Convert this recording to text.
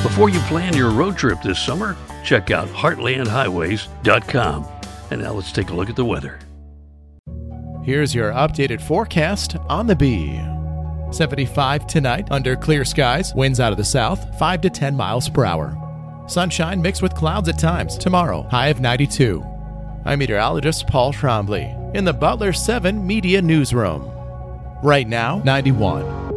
Before you plan your road trip this summer, check out heartlandhighways.com. And now let's take a look at the weather. Here's your updated forecast on the Bee. 75 tonight under clear skies, winds out of the south, 5 to 10 miles per hour. Sunshine mixed with clouds at times. Tomorrow, high of 92. I'm meteorologist Paul Trombley in the Butler 7 Media Newsroom. Right now, 91.